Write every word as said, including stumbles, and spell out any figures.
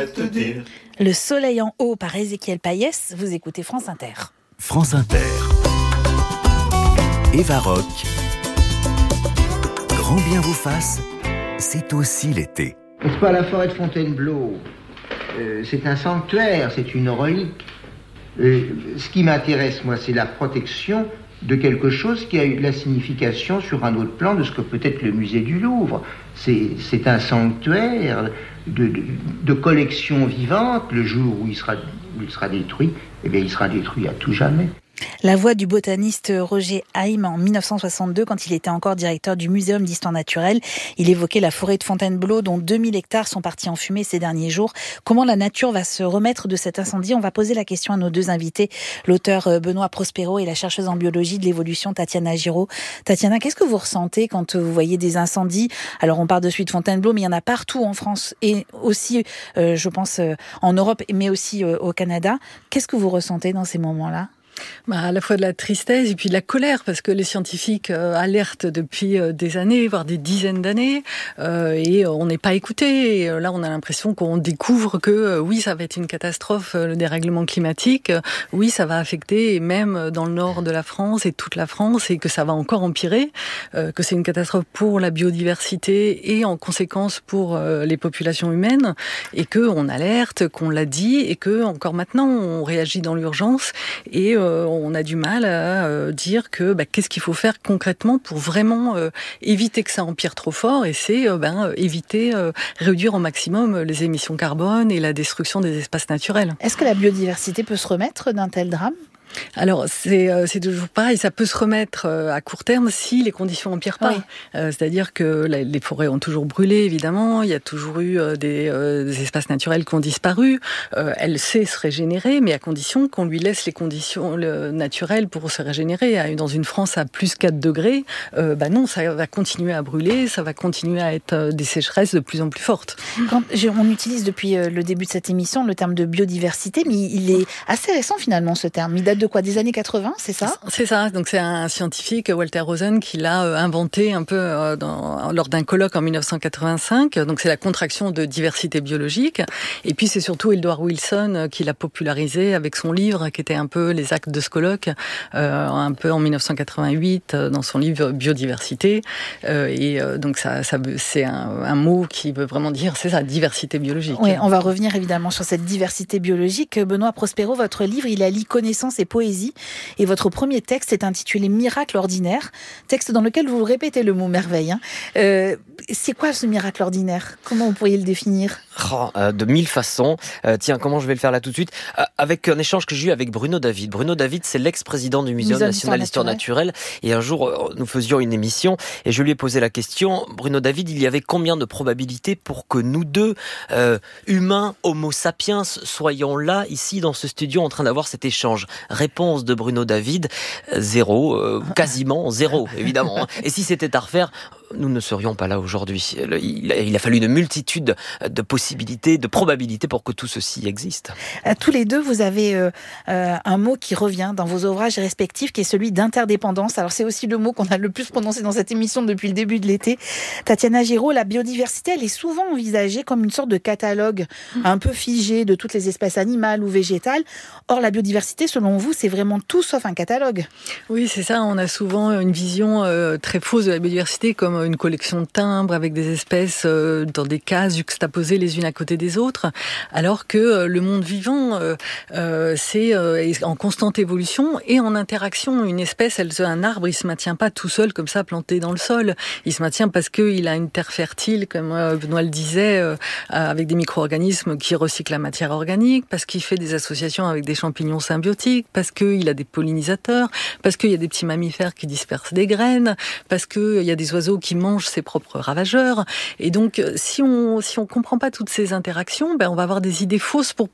pourrais te dire. Le soleil en haut par Ézéchiel Payès, vous écoutez France Inter. France Inter. Eva Rock. Grand bien vous fasse, c'est aussi l'été. N'est-ce pas, la forêt de Fontainebleau, euh, c'est un sanctuaire, c'est une relique. Euh, ce qui m'intéresse, moi, c'est la protection de quelque chose qui a eu de la signification sur un autre plan de ce que peut être le musée du Louvre. C'est, c'est un sanctuaire de, de, de collection vivante. Le jour où il sera, où il sera détruit, eh bien, il sera détruit à tout jamais. La voix du botaniste Roger Haim en dix-neuf cent soixante-deux, quand il était encore directeur du Muséum d'histoire naturelle. Il évoquait la forêt de Fontainebleau, dont deux mille hectares sont partis en fumée ces derniers jours. Comment la nature va se remettre de cet incendie ? On va poser la question à nos deux invités, l'auteur Benoît Prospero et la chercheuse en biologie de l'évolution Tatiana Giraud. Tatiana, qu'est-ce que vous ressentez quand vous voyez des incendies ? Alors on parle de celui de Fontainebleau, mais il y en a partout en France et aussi, euh, je pense, euh, en Europe, mais aussi euh, au Canada. Qu'est-ce que vous ressentez dans ces moments-là ? Bah, à la fois de la tristesse et puis de la colère, parce que les scientifiques euh, alertent depuis euh, des années, voire des dizaines d'années, euh, et on n'est pas écouté. Et euh, là, on a l'impression qu'on découvre que euh, oui, ça va être une catastrophe, euh, le dérèglement climatique. Euh, oui, ça va affecter, et même dans le nord de la France et toute la France, et que ça va encore empirer, euh, que c'est une catastrophe pour la biodiversité et en conséquence pour euh, les populations humaines, et que on alerte, qu'on l'a dit, et que encore maintenant, on réagit dans l'urgence. Et euh, on a du mal à euh, dire que bah, qu'est-ce qu'il faut faire concrètement pour vraiment euh, éviter que ça empire trop fort, et c'est euh, ben, éviter, euh, réduire au maximum les émissions carbone et la destruction des espaces naturels. Est-ce que la biodiversité peut se remettre d'un tel drame ? Alors, c'est, euh, c'est toujours pareil, ça peut se remettre euh, à court terme si les conditions n'empirent pas. Oui. Euh, c'est-à-dire que la, les forêts ont toujours brûlé, évidemment, il y a toujours eu euh, des, euh, des espaces naturels qui ont disparu. Euh, elle sait se régénérer, mais à condition qu'on lui laisse les conditions le, naturelles pour se régénérer. Dans une France à plus quatre degrés, euh, bah non, ça va continuer à brûler, ça va continuer à être euh, des sécheresses de plus en plus fortes. Quand, on utilise depuis le début de cette émission le terme de biodiversité, mais il est assez récent finalement, ce terme. Il date de quoi, des années quatre-vingts, c'est ça ? C'est ça. Donc c'est un scientifique, Walter Rosen, qui l'a inventé un peu dans, lors d'un colloque en dix-neuf cent quatre-vingt-cinq. Donc c'est la contraction de diversité biologique. Et puis c'est surtout Edward Wilson qui l'a popularisé avec son livre, qui était un peu les actes de ce colloque, euh, un peu en dix-neuf cent quatre-vingt-huit, dans son livre Biodiversité. Euh, et euh, donc ça, ça c'est un, un mot qui veut vraiment dire, c'est ça, diversité biologique. Oui, on va revenir évidemment sur cette diversité biologique. Benoît Prospero, votre livre, il allie connaissance et poésie. Et votre premier texte est intitulé Miracle ordinaire, texte dans lequel vous répétez le mot merveille. Hein. Euh, c'est quoi ce miracle ordinaire ? Comment vous pourriez le définir ? Oh, euh, de mille façons. Euh, tiens, comment je vais le faire là tout de suite ? euh, Avec un échange que j'ai eu avec Bruno David. Bruno David, c'est l'ex-président du Muséum national d'histoire naturelle. Et un jour, euh, nous faisions une émission et je lui ai posé la question, Bruno David, il y avait combien de probabilités pour que nous deux, euh, humains, homo sapiens, soyons là, ici, dans ce studio, en train d'avoir cet échange ? Réponse de Bruno David, zéro, euh, quasiment zéro, évidemment. Et si c'était à refaire, nous ne serions pas là aujourd'hui. Il a fallu une multitude de possibilités, de probabilités pour que tout ceci existe. Tous les deux, vous avez euh, euh, un mot qui revient dans vos ouvrages respectifs, qui est celui d'interdépendance. Alors c'est aussi le mot qu'on a le plus prononcé dans cette émission depuis le début de l'été. Tatiana Giraud, la biodiversité, elle est souvent envisagée comme une sorte de catalogue un peu figé de toutes les espèces animales ou végétales. Or, la biodiversité, selon vous, c'est vraiment tout sauf un catalogue. Oui, c'est ça. On a souvent une vision euh, très fausse de la biodiversité comme une collection de timbres avec des espèces euh, dans des cases juxtaposées les unes à côté des autres, alors que euh, le monde vivant, euh, euh, c'est euh, en constante évolution et en interaction. Une espèce, elle, un arbre, il se maintient pas tout seul comme ça, planté dans le sol. Il se maintient parce qu'il a une terre fertile, comme euh, Benoît le disait, euh, avec des micro-organismes qui recyclent la matière organique, parce qu'il fait des associations avec des champignons symbiotiques, parce qu'il a des pollinisateurs, parce qu'il y a des petits mammifères qui dispersent des graines, parce qu'il y a des oiseaux qui mangent ses propres ravageurs. Et donc, si on si on comprend pas toutes ces interactions, ben on va avoir des idées fausses pour